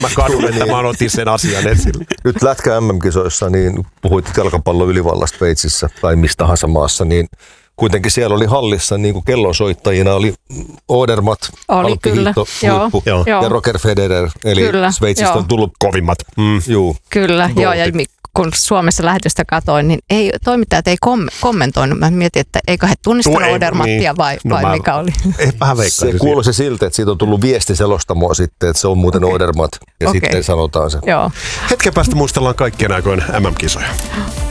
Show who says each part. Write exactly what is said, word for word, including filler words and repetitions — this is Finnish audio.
Speaker 1: Mä kadun, että mä otin sen asian esille.
Speaker 2: Nyt Lätkä M M-kisoissa, niin puhuit jalkapallon ylivallasta Sveitsissä tai mistä tahansa maassa, niin kuitenkin siellä oli hallissa niin kuin kellonsoittajina oli Odermatt, Alppi-hiihto, huippu
Speaker 3: joo,
Speaker 2: ja Roger Federer, eli
Speaker 3: kyllä,
Speaker 2: Sveitsistä
Speaker 3: joo.
Speaker 2: on tullut
Speaker 1: kovimmat. Mm.
Speaker 2: Juu.
Speaker 3: Kyllä, joo, ja kun Suomessa lähetystä katoin, niin ei, toimittajat ei kom- kommentoinut. Mä mietin, että eikö he tunnistanut Odermattia niin. vai,
Speaker 1: no
Speaker 3: vai
Speaker 1: mä,
Speaker 3: mikä oli.
Speaker 1: Vähän
Speaker 2: se kuulosti siltä, että siitä on tullut viesti selostamoa sitten, että se on muuten okay. Odermatt ja okay. sitten sanotaan se.
Speaker 3: Joo.
Speaker 1: Hetken päästä muistellaan kaikkien aikojen M M-kisoja.